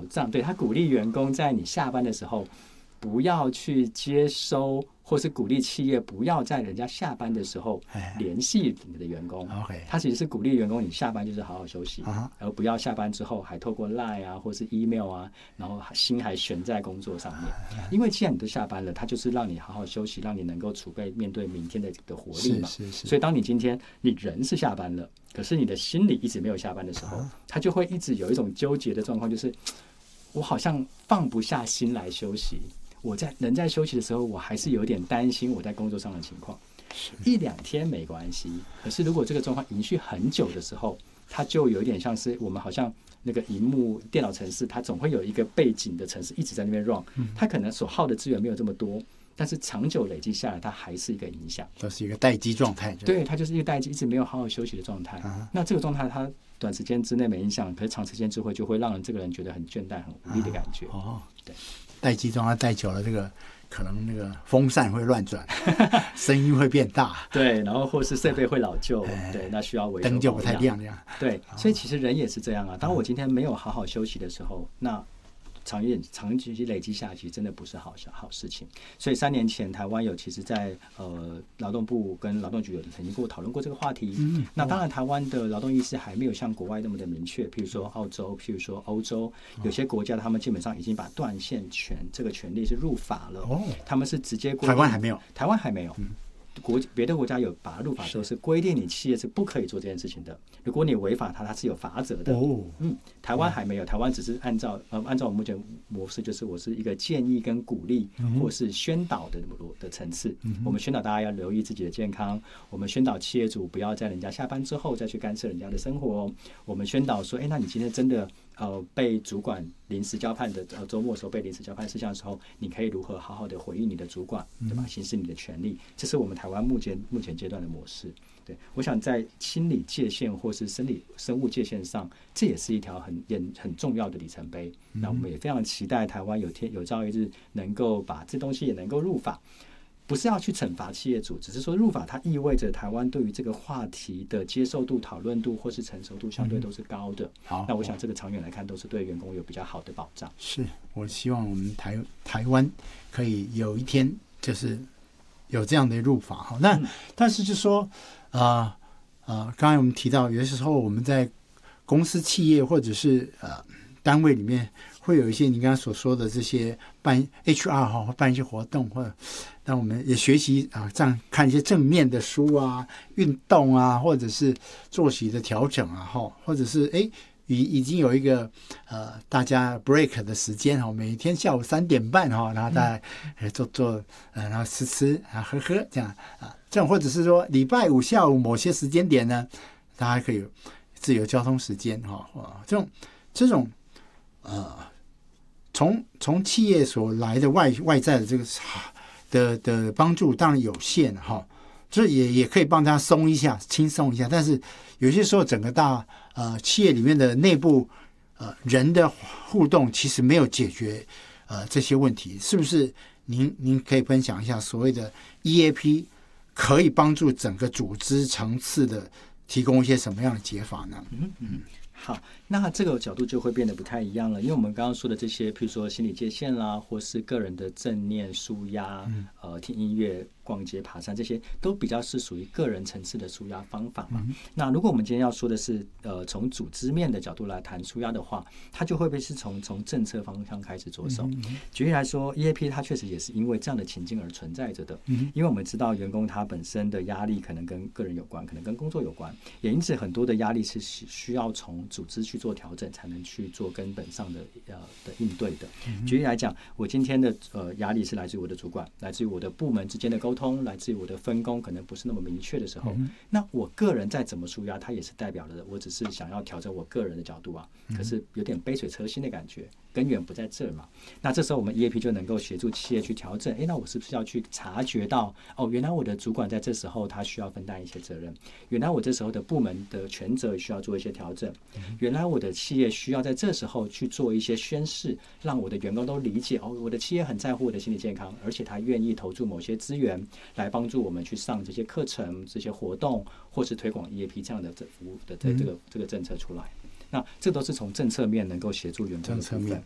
障，对，他鼓励员工在你下班的时候不要去接收，或是鼓励企业不要在人家下班的时候联系你的员工。他其实是鼓励员工你下班就是好好休息，而不要下班之后还透过 LINE 啊或是 email 啊，然后心还悬在工作上面。因为既然你都下班了，他就是让你好好休息，让你能够储备面对明天的活力嘛。所以当你今天你人是下班了，可是你的心里一直没有下班的时候，他就会一直有一种纠结的状况，就是我好像放不下心来休息。我人在休息的时候，我还是有点担心我在工作上的情况。1-2天没关系，可是如果这个状况延续很久的时候，它就有点像是我们好像那个萤幕电脑程式，它总会有一个背景的程式一直在那边 run， 它可能所耗的资源没有这么多，但是长久累积下来，它还是一个影响， 就是一个待机状态。 对，它就是一个待机，一直没有好好休息的状态。那这个状态它短时间之内没影响，可是长时间之后就会让人这个人觉得很倦怠、很无力的感觉。对。 待机状态待久了，这个可能那个风扇会乱转，声音会变大， 对，然后或是设备会老旧，对，那需要维修， 灯就不太亮这样。 对，所以其实人也是这样啊。当我今天没有好好休息的时候，那长期累积下去真的不是好事情。所以3年前台湾有其实在劳动部跟劳动局有曾经跟我讨论过这个话题。那当然台湾的劳动意识还没有像国外那么的明确，譬如说澳洲，譬如说欧洲，有些国家他们基本上已经把断线权这个权利是入法了。他们是直接规定， 台湾还没有。 别的国家有把它入法之后是规定你企业是不可以做这件事情的，如果你违法它是有罚则的。台湾还没有，台湾只是按照我们目前模式，就是我是一个建议跟鼓励或是宣导的层次。我们宣导大家要留意自己的健康，我们宣导企业主不要在人家下班之后再去干涉人家的生活，我们宣导说那你今天真的被主管临时交办的周末的时候被临时交办事项的时候，你可以如何好好的回应你的主管，对吧？行使你的权利，这是我们台湾目前阶段的模式。对，我想在心理界限或是生物界限上，这也是一条很重要的里程碑。那我们也非常期待台湾有朝一日能够把这东西也能够入法。不是要去惩罚企业主，只是说入法它意味着台湾对于这个话题的接受度、讨论度或是成熟度相对都是高的。那我想这个长远来看都是对员工有比较好的保障。 是，我希望我们台湾可以有一天就是有这样的入法。那但是就说刚才我们提到有些时候我们在公司企业或者是单位里面会有一些你刚才所说的这些办 HR 办一些活动，或者让我们也学习这样看一些正面的书啊、运动啊，或者是作息的调整啊，或者是已经有一个大家 break 的时间每天下午3点半然后大家做然后吃啊喝这样这种，或者是说礼拜5下午某些时间点呢，大家可以有自由交通时间这种从企业所来的外在的这个的帮助当然有限这也可以帮他松一下、轻松一下，但是有些时候整个企业里面的内部人的互动其实没有解决这些问题，是不是？您可以分享一下所谓的 EAP 可以帮助整个组织层次的提供一些什么样的解法呢？ 好，那这个角度就会变得不太一样了，因为我们刚刚说的这些，譬如说心理界限啦，或是个人的正念抒压，听音乐、逛街、爬山，这些都比较是属于个人层次的抒压方法嘛。那如果我们今天要说的是，从组织面的角度来谈抒压的话，它就会不会是从政策方向开始着手？举例来说 ，EAP 它确实也是因为这样的情境而存在着的。因为我们知道员工他本身的压力可能跟个人有关，可能跟工作有关，也因此很多的压力是需要从组织去做调整，才能去做根本上的应对的。举例来讲，我今天的压力是来自于我的主管，来自于我的部门之间的沟通，来自于我的分工可能不是那么明确的时候，那我个人再怎么抒压，它也是代表了我只是想要调整我个人的角度啊，可是有点杯水车薪的感觉，根源不在这嘛。那这时候我们 EAP 就能够协助企业去调整，那我是不是要去察觉到原来我的主管在这时候他需要分担一些责任，原来我这时候的部门的权责需要做一些调整，原来我的企业需要在这时候去做一些宣示，让我的员工都理解我的企业很在乎我的心理健康，而且他愿意投注某些资源来帮助我们去上这些课程、这些活动，或是推广 EAP 这样的服务的这个政策出来。那这都是从政策面能够协助员工的部分。